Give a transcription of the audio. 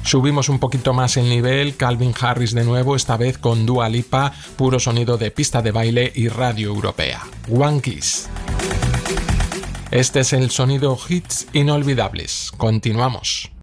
Subimos un poquito más el nivel, Calvin Harris de nuevo, esta vez con Dua Lipa, puro sonido de pista de baile y radio europea. One Kiss. Este es el sonido hits inolvidables. Continuamos.